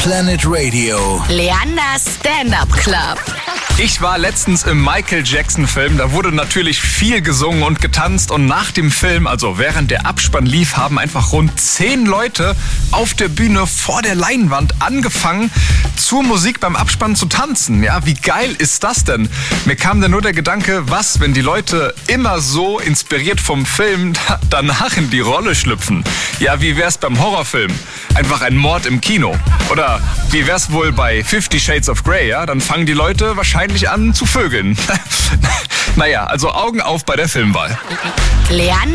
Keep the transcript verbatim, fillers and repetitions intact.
Planet Radio. Leanders Stand-Up Club. Ich war letztens im Michael Jackson Film, da wurde natürlich viel gesungen und getanzt und nach dem Film, also während der Abspann lief, haben einfach rund zehn Leute auf der Bühne vor der Leinwand angefangen, zur Musik beim Abspann zu tanzen. Ja, wie geil ist das denn? Mir kam dann nur der Gedanke, was, wenn die Leute immer so inspiriert vom Film danach in die Rolle schlüpfen? Ja, wie wär's beim Horrorfilm? Einfach ein Mord im Kino. Oder wie wär's wohl bei Fifty Shades of Grey? Ja, dann fangen die Leute wahrscheinlich an zu vögeln. Naja, also Augen auf bei der Filmwahl. Leander